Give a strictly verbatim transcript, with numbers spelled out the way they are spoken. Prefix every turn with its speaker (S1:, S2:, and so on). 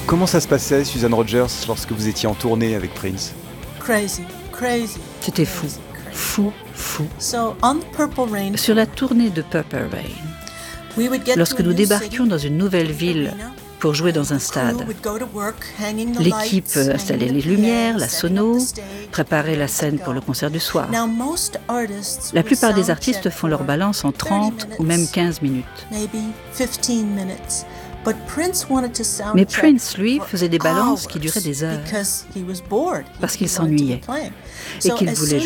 S1: Comment ça se passait, Susan Rogers, lorsque vous étiez en tournée avec Prince?
S2: C'était fou, fou, fou. Sur la tournée de Purple Rain, lorsque nous débarquions dans une nouvelle ville pour jouer dans un stade, l'équipe installait les lumières, la sono, préparait la scène pour le concert du soir. La plupart des artistes font leur balance en trente ou même quinze minutes. Mais Prince, lui, faisait des balances qui duraient des heures, parce qu'il s'ennuyait et qu'il voulait jouer.